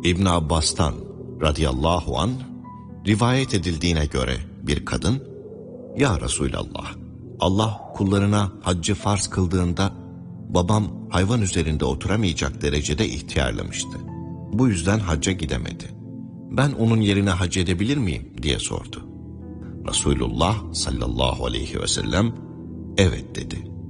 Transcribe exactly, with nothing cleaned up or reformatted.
İbn Abbas'tan radıyallahu anh rivayet edildiğine göre bir kadın, "Ya Resulallah, Allah kullarına haccı farz kıldığında babam hayvan üzerinde oturamayacak derecede ihtiyarlamıştı. Bu yüzden hacca gidemedi. Ben onun yerine hac edebilir miyim?" diye sordu. Resulullah sallallahu aleyhi ve sellem evet dedi.